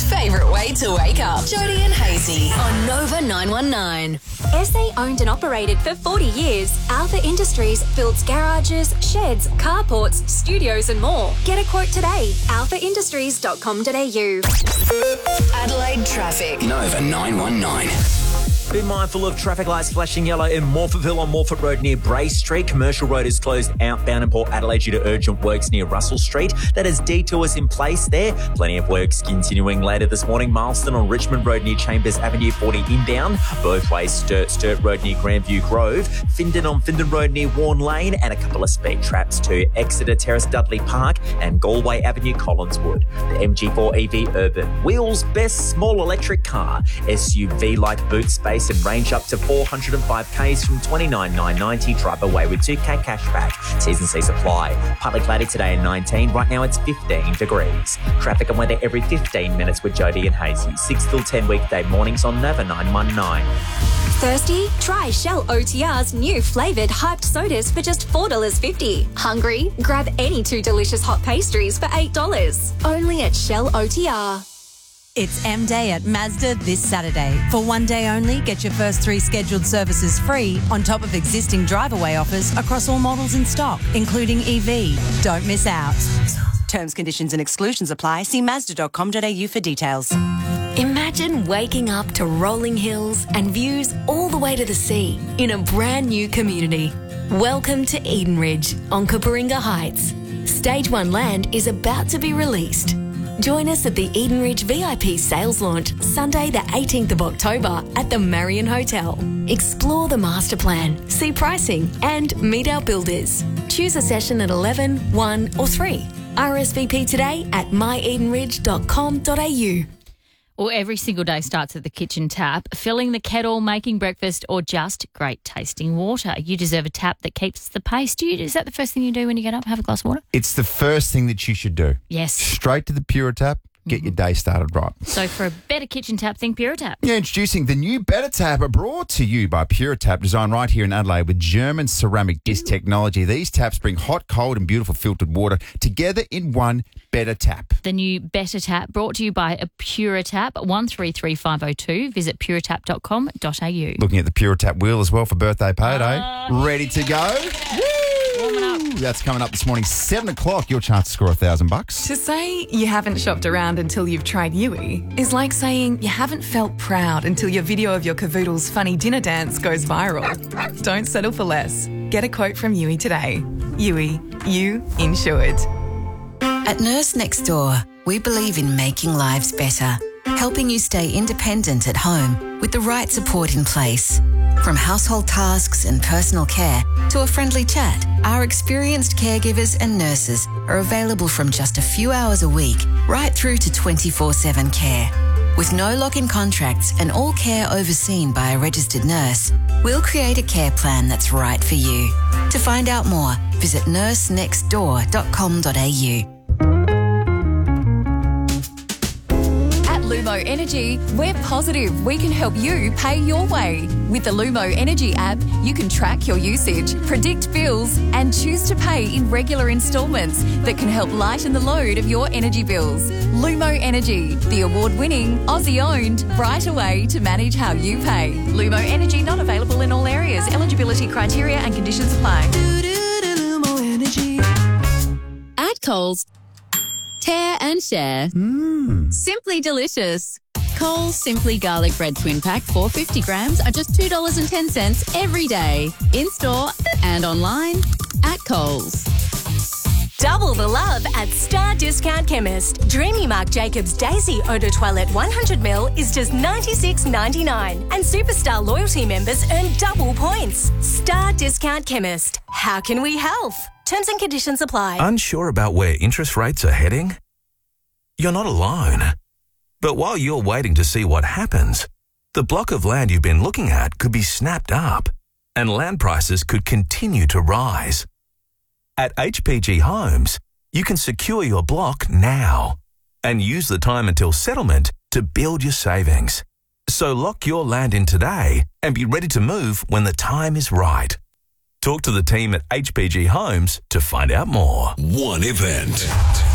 favourite way to wake up. Jody and Hazy on Nova 919. SA owned and operated for 40 years, Alpha Industries builds garages, sheds, carports, studios and more. Get a quote today. alphaindustries.com.au. Adelaide traffic. Nova 919. Be mindful of traffic lights flashing yellow in Morphettville on Morphett Road near Bray Street. Commercial Road is closed outbound in Port Adelaide due to urgent works near Russell Street. That has detours in place there. Plenty of works continuing later this morning. Marston on Richmond Road near Chambers Avenue 40 inbound. Both ways Sturt Road near Grandview Grove. Findon on Findon Road near Warren Lane. And a couple of speed traps to Exeter Terrace Dudley Park and Galway Avenue Collinswood. The MG4 EV Urban. Wheels best small electric car. SUV like boot space and range up to 405 Ks from $29,990. Drive away with 2K cashback. T's and C's apply. Partly cloudy today and 19. Right now it's 15 degrees. Traffic and weather every 15 minutes with Jody and Hazy. 6 till 10 weekday mornings on Nova 919. Thirsty? Try Shell OTR's new flavoured hyped sodas for just $4.50. Hungry? Grab any two delicious hot pastries for $8. Only at Shell OTR. It's M Day at Mazda this Saturday. For one day only, get your first 3 scheduled services free on top of existing drive-away offers across all models in stock, including EV. Don't miss out. Terms, conditions and exclusions apply. See Mazda.com.au for details. Imagine waking up to rolling hills and views all the way to the sea in a brand new community. Welcome to Eden Ridge on Cooperinga Heights. Stage 1 land is about to be released. Join us at the Eden Ridge VIP sales launch Sunday the 18th of October at the Marion Hotel. Explore the master plan, see pricing and meet our builders. Choose a session at 11, 1 or 3. RSVP today at myedenridge.com.au. Well, every single day starts at the kitchen tap. Filling the kettle, making breakfast, or just great tasting water. You deserve a tap that keeps the pace. Is that the first thing you do when you get up? Have a glass of water? It's the first thing that you should do. Yes. Straight to the Pure Tap. Get your day started right. So for a better kitchen tap, think Pure Tap. Yeah, introducing the new Better Tap, brought to you by Pure Tap, designed right here in Adelaide with German ceramic disc technology. These taps bring hot, cold and beautiful filtered water together in one Better Tap. The new Better Tap, brought to you by a Pure Tap, 133502. Visit puretap.com.au. Looking at the Pure Tap wheel as well for birthday payday. Ready to go? Warming up. That's coming up this morning, 7 o'clock. Your chance to score $1,000. To say you haven't shopped around until you've tried Yui is like saying you haven't felt proud until your video of your cavoodle's funny dinner dance goes viral. Don't settle for less. Get a quote from Yui today. Yui, you insured. At Nurse Next Door, we believe in making lives better, helping you stay independent at home with the right support in place. From household tasks and personal care to a friendly chat, our experienced caregivers and nurses are available from just a few hours a week right through to 24/7 care. With no lock-in contracts and all care overseen by a registered nurse, we'll create a care plan that's right for you. To find out more, visit nursenextdoor.com.au. Lumo Energy, we're positive we can help you pay your way. With the Lumo Energy app, you can track your usage, predict bills, and choose to pay in regular instalments that can help lighten the load of your energy bills. Lumo Energy, the award-winning, Aussie-owned, right way to manage how you pay. Lumo Energy not available in all areas. Eligibility criteria and conditions apply. Lumo Energy. At Coles, tear and share. Simply delicious. Coles Simply Garlic Bread Twin Pack 450 grams are just $2.10 every day. In store and online at Coles. Double the love at Star Discount Chemist. Dreamy Marc Jacobs Daisy Eau de Toilette 100ml is just $96.99. And Superstar loyalty members earn double points. Star Discount Chemist. How can we help? Terms and conditions apply. Unsure about where interest rates are heading? You're not alone. But while you're waiting to see what happens, the block of land you've been looking at could be snapped up and land prices could continue to rise. At HPG Homes, you can secure your block now and use the time until settlement to build your savings. So lock your land in today and be ready to move when the time is right. Talk to the team at HPG Homes to find out more. One event.